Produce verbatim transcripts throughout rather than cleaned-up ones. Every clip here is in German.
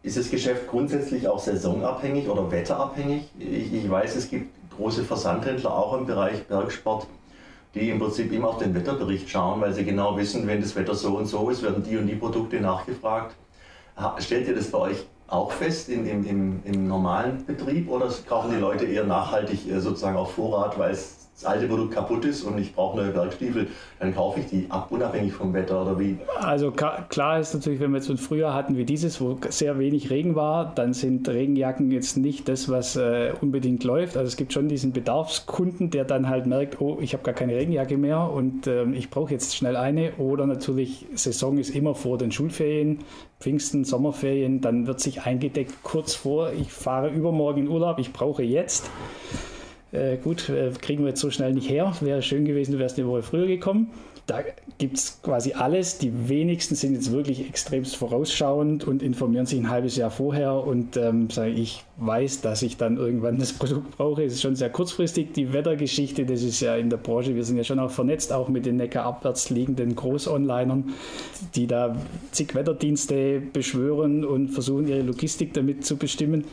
ist das Geschäft grundsätzlich auch saisonabhängig oder wetterabhängig? Ich, ich weiß, es gibt große Versandhändler auch im Bereich Bergsport, die im Prinzip immer auf den Wetterbericht schauen, weil sie genau wissen, wenn das Wetter so und so ist, werden die und die Produkte nachgefragt. Stellt ihr das bei euch auch fest im, im, im, im normalen Betrieb oder kaufen die Leute eher nachhaltig sozusagen auf Vorrat, weil es das alte Produkt kaputt ist und ich brauche neue Bergstiefel, dann kaufe ich die ab, unabhängig vom Wetter oder wie? Also klar ist natürlich, wenn wir jetzt ein Frühjahr hatten wie dieses, wo sehr wenig Regen war, dann sind Regenjacken jetzt nicht das, was äh, unbedingt läuft. Also es gibt schon diesen Bedarfskunden, der dann halt merkt, oh, ich habe gar keine Regenjacke mehr und äh, ich brauche jetzt schnell eine. Oder natürlich, Saison ist immer vor den Schulferien, Pfingsten, Sommerferien, dann wird sich eingedeckt kurz vor, ich fahre übermorgen in Urlaub, ich brauche jetzt. Äh, gut, äh, kriegen wir jetzt so schnell nicht her. Wäre schön gewesen, du wärst eine Woche früher gekommen. Da gibt es quasi alles. Die wenigsten sind jetzt wirklich extremst vorausschauend und informieren sich ein halbes Jahr vorher und ähm, sagen, ich weiß, dass ich dann irgendwann das Produkt brauche. Es ist schon sehr kurzfristig. Die Wettergeschichte, das ist ja in der Branche, wir sind ja schon auch vernetzt, auch mit den neckarabwärts liegenden Groß-Onlinern, die da zig Wetterdienste beschwören und versuchen, ihre Logistik damit zu bestimmen.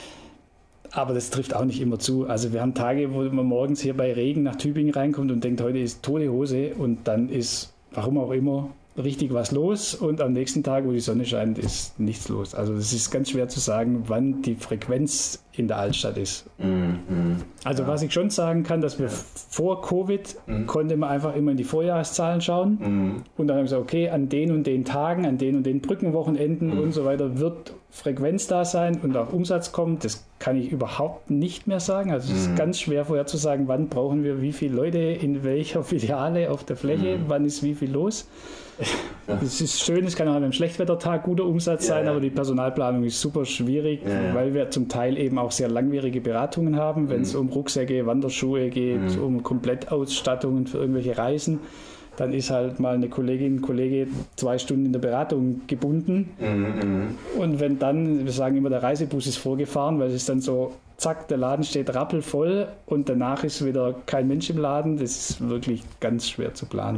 Aber das trifft auch nicht immer zu. Also wir haben Tage, wo man morgens hier bei Regen nach Tübingen reinkommt und denkt, heute ist tote Hose und dann ist, warum auch immer, richtig was los und am nächsten Tag, wo die Sonne scheint, ist nichts los. Also es ist ganz schwer zu sagen, wann die Frequenz in der Altstadt ist. Mhm. Also ja. Was ich schon sagen kann, dass wir vor Covid mhm. konnte man einfach immer in die Vorjahreszahlen schauen mhm. und dann haben wir gesagt, okay, an den und den Tagen, an den und den Brückenwochenenden mhm. und so weiter wird Frequenz da sein und auch Umsatz kommen. Das kann ich überhaupt nicht mehr sagen. Also es mhm. ist ganz schwer vorher zu sagen, wann brauchen wir wie viele Leute in welcher Filiale auf der Fläche, mhm. wann ist wie viel los. Es ist schön, es kann auch an einem Schlechtwettertag guter Umsatz sein, ja, ja. aber die Personalplanung ist super schwierig, ja, ja. weil wir zum Teil eben auch sehr langwierige Beratungen haben, wenn mhm. es um Rucksäcke, Wanderschuhe geht, mhm. um Komplettausstattungen für irgendwelche Reisen. Dann ist halt mal eine Kollegin, ein Kollege zwei Stunden in der Beratung gebunden. Mhm. Und wenn dann, wir sagen immer, der Reisebus ist vorgefahren, weil es ist dann so, zack, der Laden steht rappelvoll und danach ist wieder kein Mensch im Laden. Das ist wirklich ganz schwer zu planen.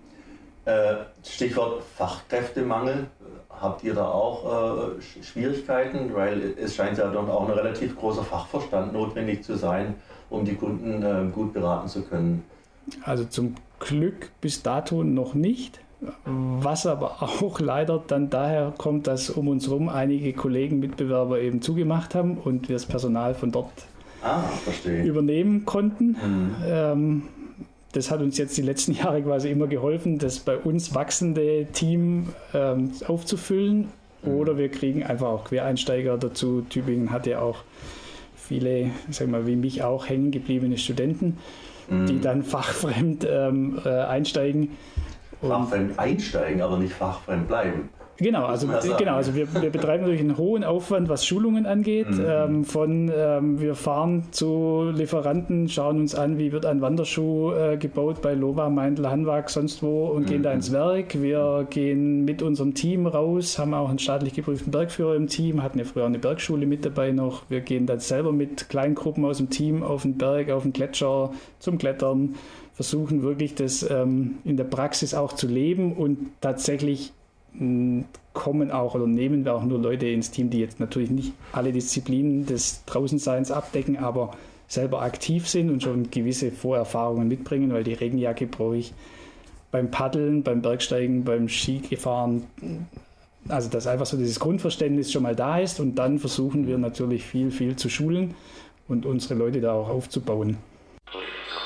Stichwort Fachkräftemangel. Habt ihr da auch äh, Schwierigkeiten? Weil es scheint ja dann auch ein relativ großer Fachverstand notwendig zu sein, um die Kunden äh, gut beraten zu können. Also zum Glück bis dato noch nicht, was aber auch leider dann daher kommt, dass um uns herum einige Kollegen, Mitbewerber eben zugemacht haben und wir das Personal von dort ah, verstehe. übernehmen konnten. Mhm. Ähm, das hat uns jetzt die letzten Jahre quasi immer geholfen, das bei uns wachsende Team ähm, aufzufüllen. Mhm. Oder wir kriegen einfach auch Quereinsteiger dazu. Tübingen hat ja auch viele, sag mal, wie mich auch hängen gebliebene Studenten, mhm. die dann fachfremd ähm, äh, einsteigen. Fachfremd einsteigen, aber nicht fachfremd bleiben. Genau, also, genau, also wir, wir betreiben natürlich einen hohen Aufwand, was Schulungen angeht. Mhm. Ähm, von ähm, wir fahren zu Lieferanten, schauen uns an, wie wird ein Wanderschuh äh, gebaut bei Lova, Meindl, Hanwag, sonst wo und mhm. gehen da ins Werk. Wir gehen mit unserem Team raus, haben auch einen staatlich geprüften Bergführer im Team, hatten ja früher eine Bergschule mit dabei noch. Wir gehen dann selber mit Kleingruppen aus dem Team auf den Berg, auf den Gletscher zum Klettern, versuchen wirklich das ähm, in der Praxis auch zu leben und tatsächlich kommen auch oder nehmen wir auch nur Leute ins Team, die jetzt natürlich nicht alle Disziplinen des Draußenseins abdecken, aber selber aktiv sind und schon gewisse Vorerfahrungen mitbringen, weil die Regenjacke brauche ich beim Paddeln, beim Bergsteigen, beim Skifahren. Also dass einfach so dieses Grundverständnis schon mal da ist und dann versuchen wir natürlich viel, viel zu schulen und unsere Leute da auch aufzubauen.